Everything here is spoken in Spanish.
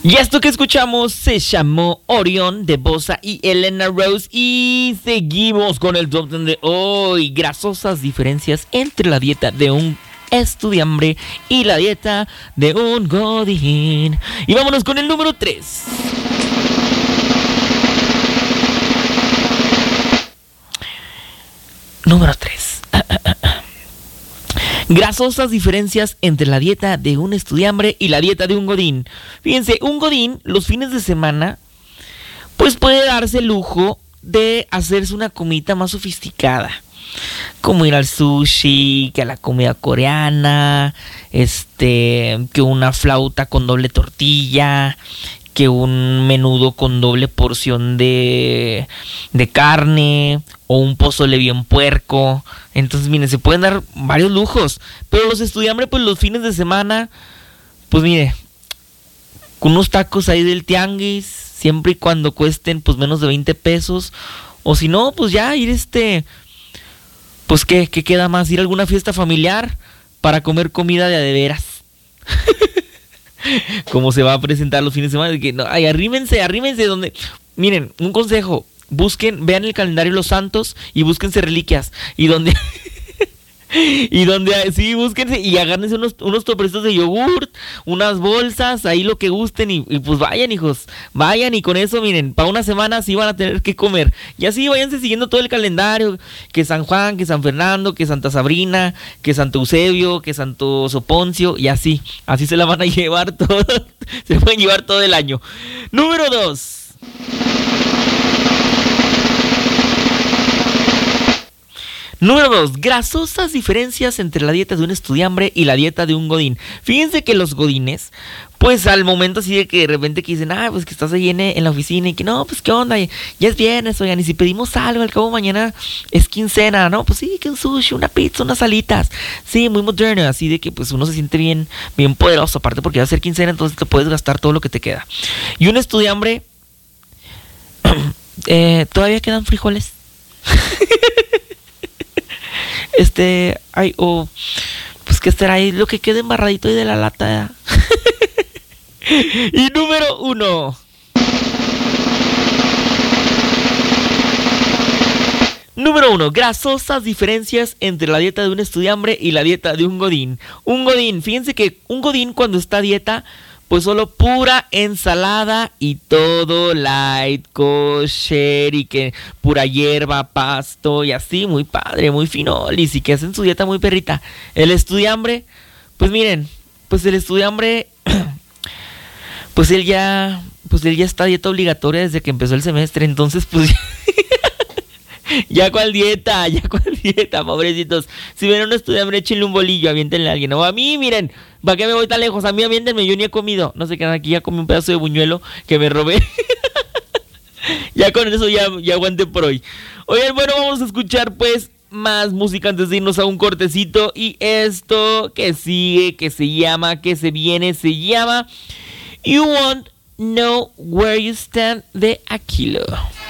Y esto que escuchamos se llamó Orión de Bossa y Elena Rose. Y seguimos con el top 10 de hoy. Grasosas diferencias entre la dieta de un estudiambre y la dieta de un godín. Y vámonos con el número 3. Número 3. Grasosas diferencias entre la dieta de un estudiambre y la dieta de un godín. Fíjense, un godín los fines de semana pues puede darse el lujo de hacerse una comida más sofisticada, como ir al sushi, que a la comida coreana, que una flauta con doble tortilla, que un menudo con doble porción de carne, o un pozole bien puerco. Entonces, miren, se pueden dar varios lujos. Pero los estudiantes, pues los fines de semana, pues mire, con unos tacos ahí del tianguis, siempre y cuando cuesten pues menos de 20 pesos. O si no, pues ya ir pues ¿qué queda más? Ir a alguna fiesta familiar para comer comida de veras. Como se va a presentar los fines de semana, que no, ay, arrímense donde. Miren, un consejo, vean el calendario de los santos y búsquense reliquias. Y donde sí, búsquense y agárrense unos topercitos de yogurt, unas bolsas, ahí lo que gusten y pues vayan, hijos, vayan, y con eso, miren, para una semana sí van a tener que comer. Y así váyanse siguiendo todo el calendario, que San Juan, que San Fernando, que Santa Sabrina, que Santo Eusebio, que Santo Soponcio, y así se la van a llevar todo, se pueden llevar todo el año. Número 2. Número 2. Grasosas diferencias entre la dieta de un estudiambre y la dieta de un godín. Fíjense que los godines, pues al momento así de que de repente que dicen, pues que estás ahí en la oficina y que no, pues qué onda, ya es viernes, oigan, y si pedimos algo, al cabo mañana es quincena, ¿no? Pues sí, que un sushi, una pizza, unas alitas. Sí, muy moderno, así de que pues uno se siente bien poderoso, aparte porque va a ser quincena, entonces te puedes gastar todo lo que te queda. Y un estudiambre, todavía quedan frijoles. Pues que estará ahí lo que quede embarradito ahí de la lata. Y número 1. Número 1. Grasosas diferencias entre la dieta de un estudiambre y la dieta de un godín. Un godín, fíjense que un godín cuando está a dieta, pues solo pura ensalada y todo light, kosher, y que pura hierba, pasto y así, muy padre, muy finolis, y que hacen su dieta muy perrita. El estudiambre, pues miren, pues el estudiambre, pues él ya está a dieta obligatoria desde que empezó el semestre, entonces pues ya cuál dieta, pobrecitos. Si ven a un estudiante, échenle un bolillo, aviéntenle a alguien. O a mí, miren, ¿para qué me voy tan lejos? A mí aviéntenme, yo ni he comido. No sé qué, aquí ya comí un pedazo de buñuelo que me robé. Ya con eso ya aguanté por hoy. Oigan, bueno, vamos a escuchar pues más música antes de irnos a un cortecito. Y esto que sigue, que se llama You Won't Know Where You Stand de Aquilo.